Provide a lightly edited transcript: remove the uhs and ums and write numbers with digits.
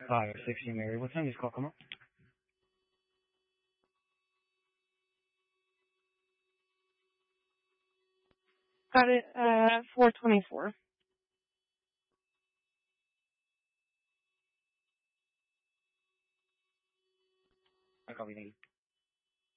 560 Mary. What time does call come up? Got it, 424. I copy, thank you.